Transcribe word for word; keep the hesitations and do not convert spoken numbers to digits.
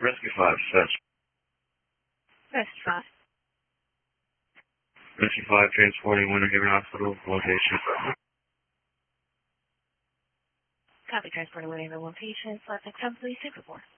Rescue five, search. Rescue five. Rescue five, transporting Winter Haven Hospital, location. Copy, transporting Winter Haven, one patient, select ten, please, take report.